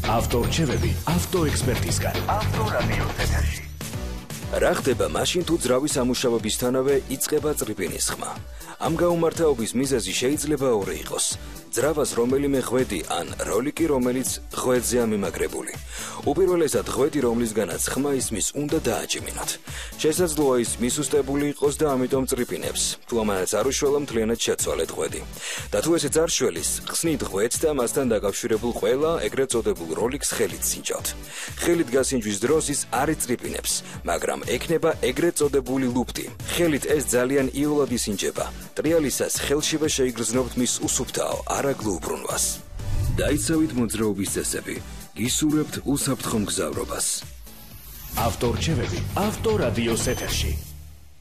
ავტორჩევები ავტოექსპერტისგან. ავტორადიოს ეთერში. რა ხდება მაშინ თუ ძრავის ამუშავებისთანავე იწყება წრიპინის ხმა? ამ გაუმართაობის მიზეზი შეიძლება ორი იყოს. ძრავას რომელიმე ღვედი ან როლიკი, რომელიც ღვედზეა მიმაგრებული. უპირველესად ღვედი, რომლისგანაც ხმა ისმის, უნდა დააჭიმინოთ. შესაძლოა ის მისუსტებული იყოს და ამიტომ წრიპინებს. თუ ამანაც არ უშველა, მთლიანად შეცვალეთ ღვედი. და თუ ესეც არ შველის, ხსნით ღვედს და მასთან დაკავშირებულ ყველა ეგრეთ წოდებულ როლიკს ხელით სინჯავთ. ხელით გასინჯვის დროს ის არ იწრიპინებს, მაგრამ ექნება ეგრეთ წოდებული ლუფტი. ხელით ეს ძალიან იოლად ისინჯება. ტრიალისას ხელშივე შეიგრძნობთ მის უსუფთაო, არა გლუუბრუნვას. დაიცავით მოძრაობის წესები. გისურვებთ უსაფრთხო მგზავრობას. ავტორჩევები ავტორადიოს ეთერში.